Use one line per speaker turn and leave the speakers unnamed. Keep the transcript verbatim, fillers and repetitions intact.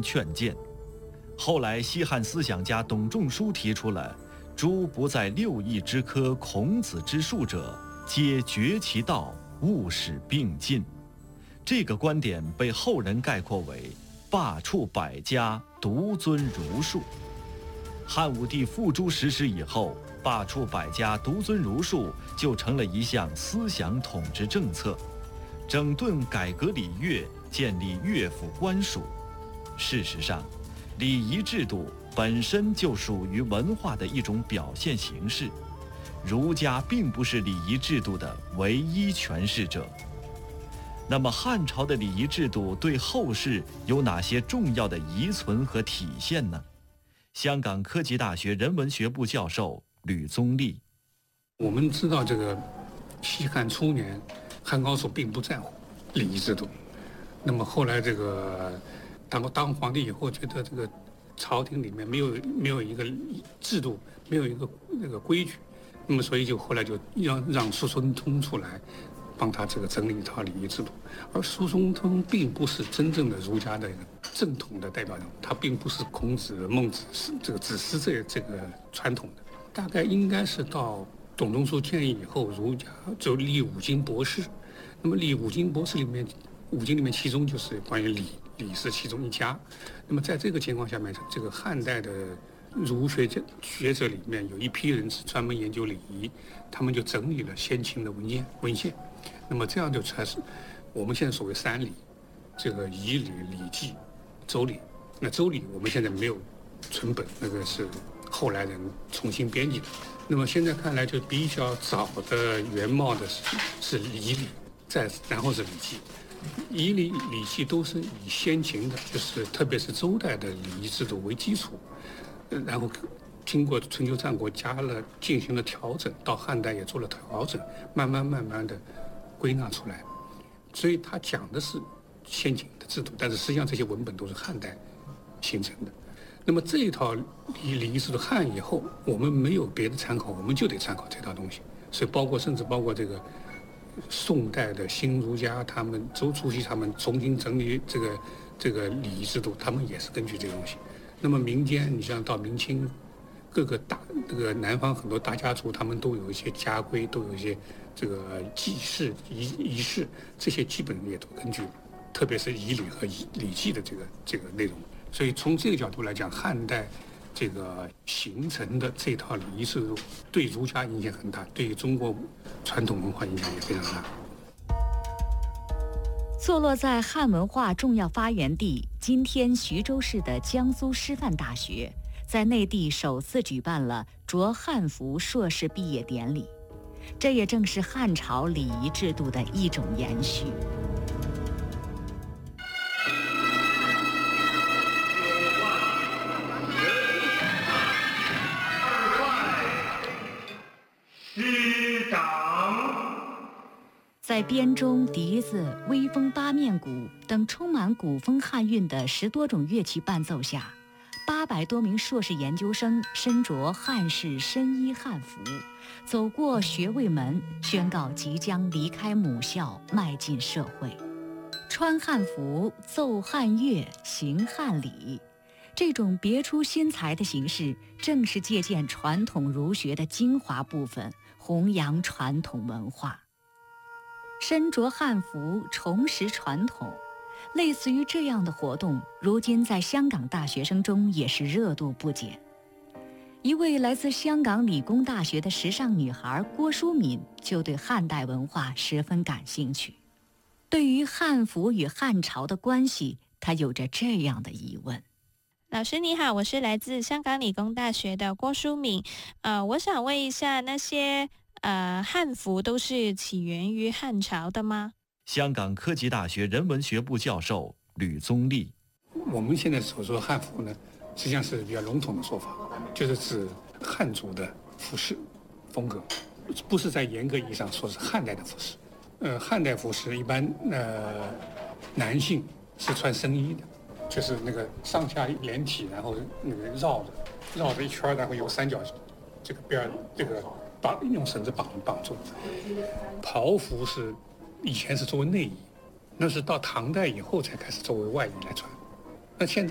劝谏。后来西汉思想家董仲舒提出了诸不在六艺之科孔子之术者，皆绝其道，勿使并进。这个观点被后人概括为罢黜百家，独尊儒术。汉武帝付诸实施以后，罢黜百家，独尊儒术就成了一项思想统治政策，整顿改革礼乐，建立乐府官署。事实上，礼仪制度本身就属于文化的一种表现形式，儒家并不是礼仪制度的唯一诠释者。那么汉朝的礼仪制度对后世有哪些重要的遗存和体现呢？香港科技大学人文学部教授吕宗立。
我们知道这个西汉初年，汉高祖并不在乎礼仪制度。那么后来这个当当皇帝以后，觉得这个朝廷里面没有没有一个制度，没有一个那个规矩，那么所以就后来就让让苏孙通出来，帮他这个整理一套礼仪制度。而苏孙通并不是真正的儒家的一个正统的代表人物，他并不是孔子、孟子这个子思这这个传统的。大概应该是到董仲舒建议以后，儒家就立五经博士。那么立五经博士里面，五经里面其中就是关于礼，礼是其中一家。那么在这个情况下面，这个汉代的儒学者学者里面有一批人是专门研究礼仪，他们就整理了先秦的文献文献。那么这样就才是我们现在所谓三礼，这个仪礼、礼记、周礼。那周礼我们现在没有存本，那个是后来人重新编辑的。那么现在看来，就比较早的原貌的是是仪礼，再然后是礼记。仪礼、礼记都是以先秦的，就是特别是周代的礼仪制度为基础，然后经过春秋战国加了进行了调整，到汉代也做了调整，慢慢慢慢的归纳出来。所以他讲的是先秦的制度，但是实际上这些文本都是汉代形成的。那么这一套礼礼仪制度汉以后，我们没有别的参考，我们就得参考这套东西。所以包括甚至包括这个宋代的新儒家，他们周初期他们重新整理这个这个礼仪制度，他们也是根据这个东西。那么民间，你像到明清，各个大这个南方很多大家族，他们都有一些家规，都有一些这个祭祀仪仪式，这些基本也都根据，特别是仪礼和仪礼记的这个这个内容。所以从这个角度来讲，汉代这个形成的这套礼仪制度对儒家影响很大，对中国传统文化影响也非常大。
坐落在汉文化重要发源地今天徐州市的江苏师范大学，在内地首次举办了着汉服硕士毕业典礼，这也正是汉朝礼仪制度的一种延续。
师长，
在编钟、笛子、微风八面鼓等充满古风汉韵的十多种乐器伴奏下，八百多名硕士研究生身着汉式深衣汉服，走过学位门，宣告即将离开母校，迈进社会。穿汉服、奏汉乐、行汉礼，这种别出心裁的形式，正是借鉴传统儒学的精华部分，弘扬传统文化。身着汉服，重拾传统，类似于这样的活动，如今在香港大学生中也是热度不减。一位来自香港理工大学的时尚女孩郭淑敏就对汉代文化十分感兴趣。对于汉服与汉朝的关系，她有着这样的疑问。
老师你好，我是来自香港理工大学的郭淑敏。呃，我想问一下，那些呃汉服都是起源于汉朝的吗？
香港科技大学人文学部教授吕宗立。
我们现在所说的汉服呢，实际上是比较笼统的说法，就是指汉族的服饰风格，不是在严格意义上说是汉代的服饰。呃，汉代服饰一般呃男性是穿僧衣的，就是那个上下连体，然后那个绕着绕着一圈，然后有三角这个边这个绑用绳子绑绑住。袍服是以前是作为内衣，那是到唐代以后才开始作为外衣来穿。那现在